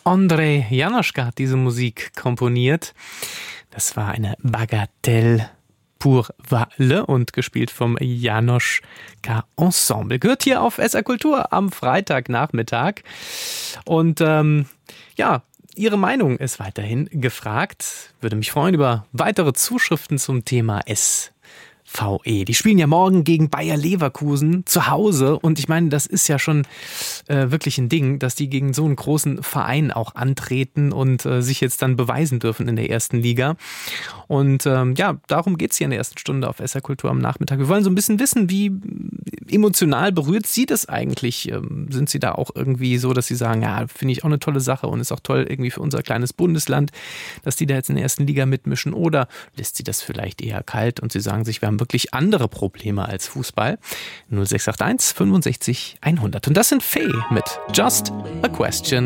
Ondřej Janoschka hat diese Musik komponiert. Das war eine Bagatelle pour Valle und gespielt vom Janoschka Ensemble. Gehört hier auf SR Kultur am Freitagnachmittag. Und Ihre Meinung ist weiterhin gefragt. Würde mich freuen über weitere Zuschriften zum Thema SVE. Die spielen ja morgen gegen Bayer Leverkusen zu Hause. Und ich meine, das ist ja schon wirklich ein Ding, dass die gegen so einen großen Verein auch antreten und sich jetzt dann beweisen dürfen in der ersten Liga. Und darum geht's hier in der ersten Stunde auf SR Kultur am Nachmittag. Wir wollen so ein bisschen wissen, wie emotional berührt Sie das eigentlich? Sind Sie da auch irgendwie so, dass Sie sagen, ja, finde ich auch eine tolle Sache und ist auch toll irgendwie für unser kleines Bundesland, dass die da jetzt in der ersten Liga mitmischen? Oder lässt Sie das vielleicht eher kalt und Sie sagen sich, wir haben wirklich andere Probleme als Fußball? 0681 65 100. Und das sind Faye mit Just a Question.